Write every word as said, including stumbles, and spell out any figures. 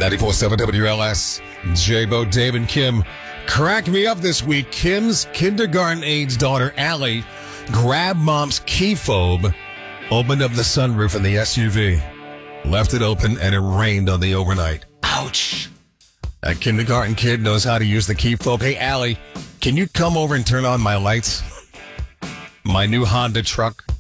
ninety-four point seven W L S. J-Bo, Dave, and Kim. Cracked me up this week. Kim's kindergarten age daughter, Allie, grabbed mom's key fob, opened up the sunroof in the S U V, left it open, and it rained on the overnight. Ouch. That kindergarten kid knows how to use the key fob. Hey, Allie, can you come over and turn on my lights? My new Honda truck.